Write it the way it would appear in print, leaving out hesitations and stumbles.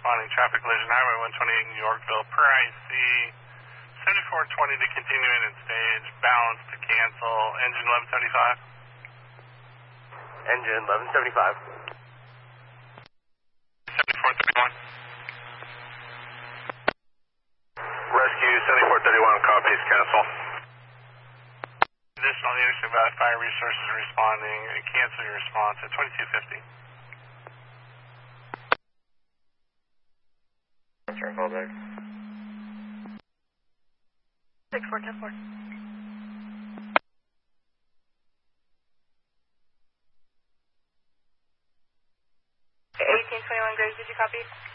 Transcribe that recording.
responding. Traffic collision, Highway 128 in Yorkville. Per IC, 7420 to continue in and stage. Balance to cancel. Engine 1175. Engine 1175. 7431. Rescue 7431, copies, cancel. Additional leadership about fire resources responding. Cancel your response at 2250. Turn call back. 6410-4. 1821 Graves, did you copy?